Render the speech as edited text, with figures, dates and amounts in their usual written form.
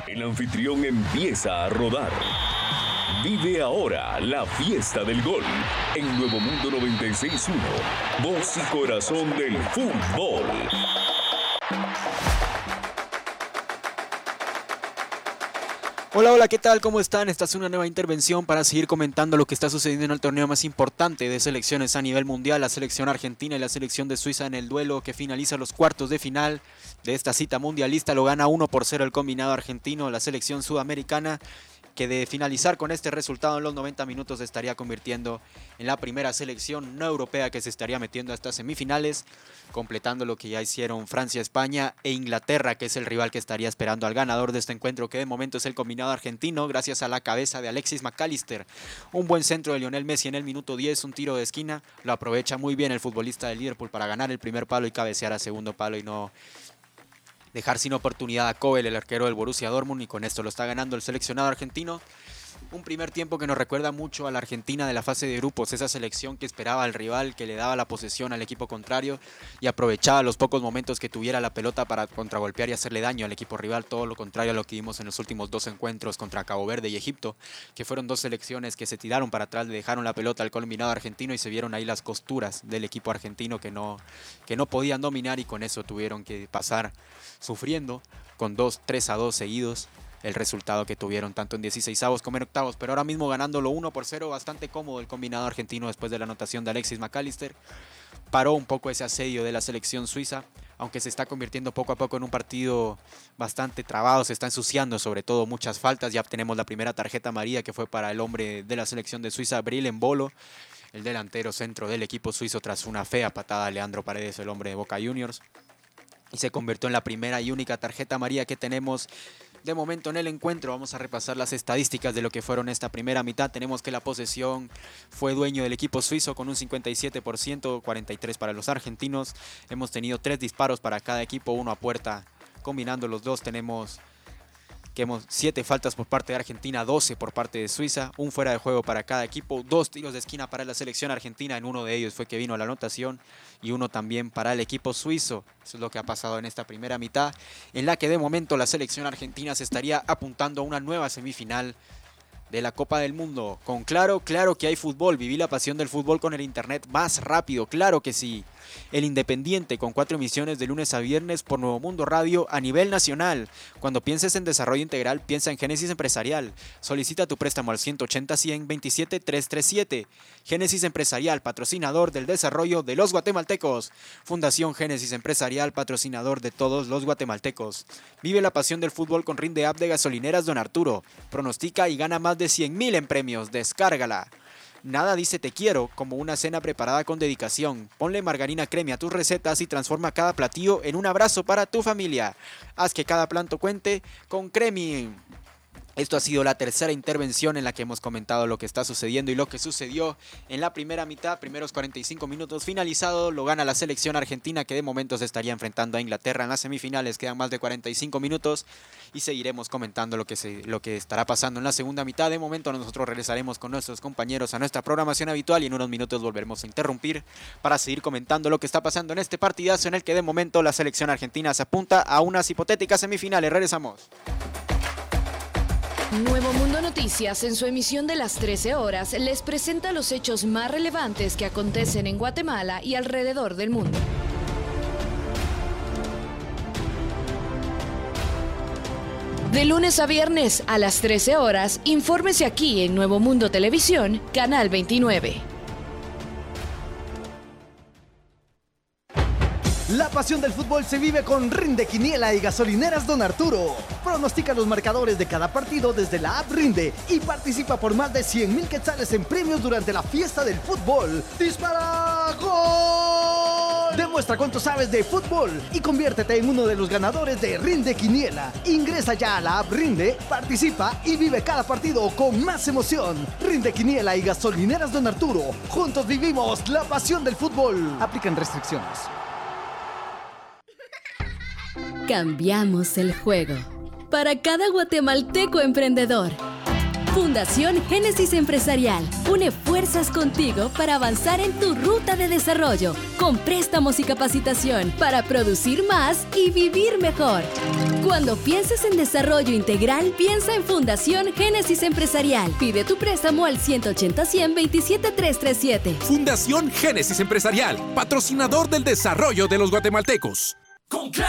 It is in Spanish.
El anfitrión empieza a rodar. Vive ahora la fiesta del gol en Nuevo Mundo 96.1, voz y corazón del fútbol. Hola, ¿qué tal? ¿Cómo están? Esta es una nueva intervención para seguir comentando lo que está sucediendo en el torneo más importante de selecciones a nivel mundial, la selección argentina y la selección de Suiza en el duelo que finaliza los cuartos de final de esta cita mundialista. Lo gana 1-0 el combinado argentino, la selección sudamericana, que de finalizar con este resultado en los 90 minutos se estaría convirtiendo en la primera selección no europea que se estaría metiendo a estas semifinales, completando lo que ya hicieron Francia, España e Inglaterra, que es el rival que estaría esperando al ganador de este encuentro, que de momento es el combinado argentino, gracias a la cabeza de Alexis McAllister. Un buen centro de Lionel Messi en el minuto 10, un tiro de esquina, lo aprovecha muy bien el futbolista del Liverpool para ganar el primer palo y cabecear a segundo palo y no dejar sin oportunidad a Kobel, el arquero del Borussia Dortmund, y con esto lo está ganando el seleccionado argentino. Un primer tiempo que nos recuerda mucho a la Argentina de la fase de grupos, esa selección que esperaba al rival, que le daba la posesión al equipo contrario y aprovechaba los pocos momentos que tuviera la pelota para contragolpear y hacerle daño al equipo rival, todo lo contrario a lo que vimos en los últimos dos encuentros contra Cabo Verde y Egipto, que fueron dos selecciones que se tiraron para atrás, le dejaron la pelota al combinado argentino y se vieron ahí las costuras del equipo argentino que no podían dominar, y con eso tuvieron que pasar sufriendo con 3-2 seguidos el resultado que tuvieron tanto en 16avos como en octavos, pero ahora mismo ganándolo 1-0, bastante cómodo el combinado argentino después de la anotación de Alexis McAllister. Paró un poco ese asedio de la selección suiza, aunque se está convirtiendo poco a poco en un partido bastante trabado, se está ensuciando sobre todo muchas faltas. Ya tenemos la primera tarjeta amarilla que fue para el hombre de la selección de Suiza, Bril Embolo, el delantero centro del equipo suizo, tras una fea patada de Leandro Paredes, el hombre de Boca Juniors, y se convirtió en la primera y única tarjeta amarilla que tenemos de momento en el encuentro. Vamos a repasar las estadísticas de lo que fueron esta primera mitad. Tenemos que la posesión fue dueño del equipo suizo con un 57%, 43% para los argentinos. Hemos tenido 3 disparos para cada equipo, 1 a puerta. Combinando los dos tenemos 7 faltas por parte de Argentina, 12 por parte de Suiza, un fuera de juego para cada equipo, 2 tiros de esquina para la selección argentina, en uno de ellos fue que vino la anotación, y uno también para el equipo suizo. Eso es lo que ha pasado en esta primera mitad, en la que de momento la selección argentina se estaría apuntando a una nueva semifinal de la Copa del Mundo. Con claro que hay fútbol. Viví la pasión del fútbol con el internet más rápido, claro que sí. El Independiente, con 4 emisiones de lunes a viernes por Nuevo Mundo Radio a nivel nacional. Cuando pienses en desarrollo integral, piensa en Génesis Empresarial. Solicita tu préstamo al 180-100 27-337. Génesis Empresarial, patrocinador del desarrollo de los guatemaltecos. Fundación Génesis Empresarial, patrocinador de todos los guatemaltecos. Vive la pasión del fútbol con Rinde App de Gasolineras Don Arturo. Pronostica y gana más de 100,000 en premios. Descárgala. Nada dice te quiero como una cena preparada con dedicación. Ponle margarina Cremi a tus recetas y transforma cada platillo en un abrazo para tu familia. Haz que cada plato cuente con Cremi. Esto ha sido la tercera intervención en la que hemos comentado lo que está sucediendo y lo que sucedió en la primera mitad. Primeros 45 minutos finalizado, lo gana la selección argentina, que de momento se estaría enfrentando a Inglaterra en las semifinales. Quedan más de 45 minutos y seguiremos comentando lo que estará pasando en la segunda mitad. De momento nosotros regresaremos con nuestros compañeros a nuestra programación habitual y en unos minutos volveremos a interrumpir para seguir comentando lo que está pasando en este partidazo en el que de momento la selección argentina se apunta a unas hipotéticas semifinales. Regresamos. Nuevo Mundo Noticias, en su emisión de las 13 horas, les presenta los hechos más relevantes que acontecen en Guatemala y alrededor del mundo. De lunes a viernes a las 13 horas, infórmese aquí en Nuevo Mundo Televisión, Canal 29. La pasión del fútbol se vive con Rinde Quiniela y Gasolineras Don Arturo. Pronostica los marcadores de cada partido desde la app Rinde y participa por más de 100,000 quetzales en premios durante la fiesta del fútbol. ¡Dispara! ¡Gol! Demuestra cuánto sabes de fútbol y conviértete en uno de los ganadores de Rinde Quiniela. Ingresa ya a la app Rinde, participa y vive cada partido con más emoción. Rinde Quiniela y Gasolineras Don Arturo. Juntos vivimos la pasión del fútbol. Aplican restricciones. Cambiamos el juego. Para cada guatemalteco emprendedor. Fundación Génesis Empresarial une fuerzas contigo para avanzar en tu ruta de desarrollo, con préstamos y capacitación para producir más y vivir mejor. Cuando pienses en desarrollo integral, piensa en Fundación Génesis Empresarial. Pide tu préstamo al 180-100-27-337. Fundación Génesis Empresarial, patrocinador del desarrollo de los guatemaltecos.